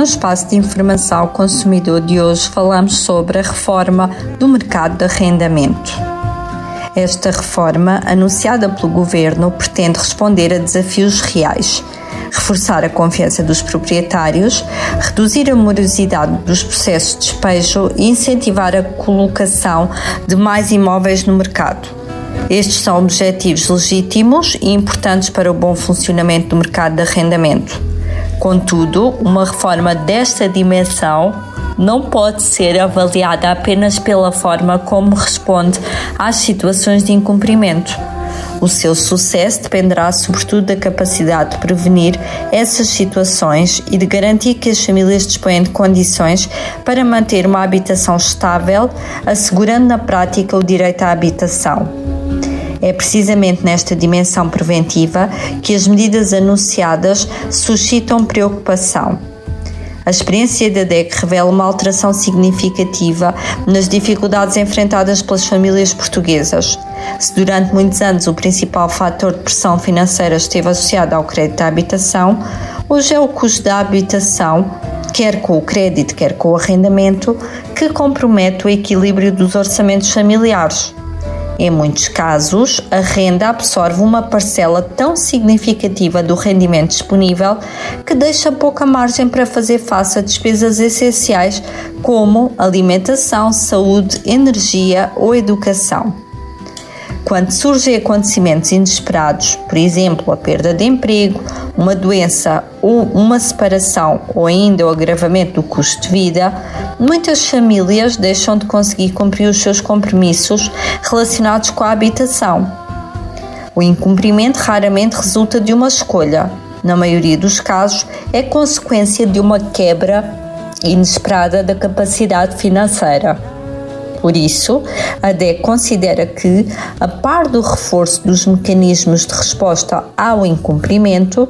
No espaço de informação ao consumidor de hoje falamos sobre a reforma do mercado de arrendamento. Esta reforma, anunciada pelo Governo, pretende responder a desafios reais, reforçar a confiança dos proprietários, reduzir a morosidade dos processos de despejo e incentivar a colocação de mais imóveis no mercado. Estes são objetivos legítimos e importantes para o bom funcionamento do mercado de arrendamento. Contudo, uma reforma desta dimensão não pode ser avaliada apenas pela forma como responde às situações de incumprimento. O seu sucesso dependerá sobretudo da capacidade de prevenir essas situações e de garantir que as famílias dispõem de condições para manter uma habitação estável, assegurando na prática o direito à habitação. É precisamente nesta dimensão preventiva que as medidas anunciadas suscitam preocupação. A experiência da DEC revela uma alteração significativa nas dificuldades enfrentadas pelas famílias portuguesas. Se durante muitos anos o principal fator de pressão financeira esteve associado ao crédito à habitação, hoje é o custo da habitação, quer com o crédito, quer com o arrendamento, que compromete o equilíbrio dos orçamentos familiares. Em muitos casos, a renda absorve uma parcela tão significativa do rendimento disponível que deixa pouca margem para fazer face a despesas essenciais como alimentação, saúde, energia ou educação. Quando surgem acontecimentos inesperados, por exemplo, a perda de emprego, uma doença ou uma separação ou ainda o agravamento do custo de vida, muitas famílias deixam de conseguir cumprir os seus compromissos relacionados com a habitação. O incumprimento raramente resulta de uma escolha. Na maioria dos casos, é consequência de uma quebra inesperada da capacidade financeira. Por isso, a DEC considera que, a par do reforço dos mecanismos de resposta ao incumprimento,